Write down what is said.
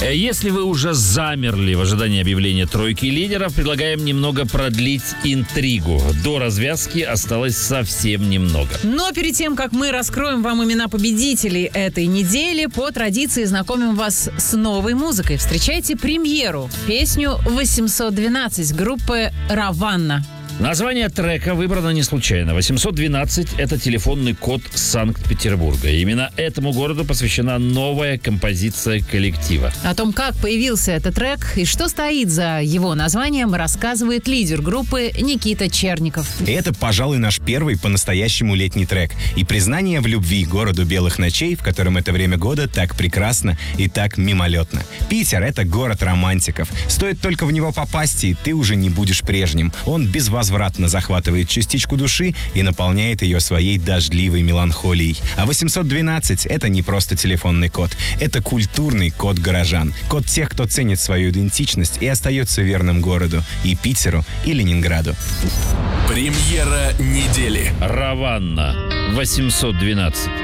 Если вы уже замерли в ожидании объявления тройки лидеров, предлагаем немного продлить интригу. До развязки осталось совсем немного. Но перед тем, как мы раскроем вам имена победителей этой недели, по традиции знакомим вас с новой музыкой. Встречайте премьеру, песню «812» группы «Раванна». Название трека выбрано не случайно. 812 – это телефонный код Санкт-Петербурга. Именно этому городу посвящена новая композиция коллектива. О том, как появился этот трек и что стоит за его названием, рассказывает лидер группы Никита Черников. Это, пожалуй, наш первый по-настоящему летний трек. И признание в любви городу белых ночей, в котором это время года так прекрасно и так мимолетно. Питер – это город романтиков. Стоит только в него попасть, и ты уже не будешь прежним. Он безвозвратно захватывает частичку души и наполняет ее своей дождливой меланхолией. А 812 – это не просто телефонный код. Это культурный код горожан. Код тех, кто ценит свою идентичность и остается верным городу. И Питеру, и Ленинграду. Премьера недели. «Раванна» 812.